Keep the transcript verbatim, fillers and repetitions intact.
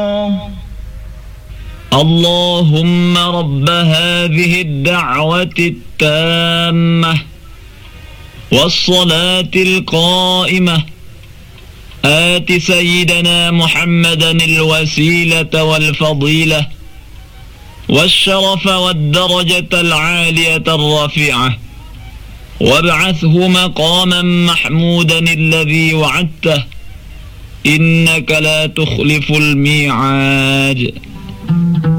اللهم رب هذه الدعوة التامة والصلاة القائمة آت سيدنا محمدا الوسيلة والفضيلة والشرف والدرجة العالية الرفيعة وابعثه مقاما محمودا الذي وعدته إنك لا تخلف الميعاد.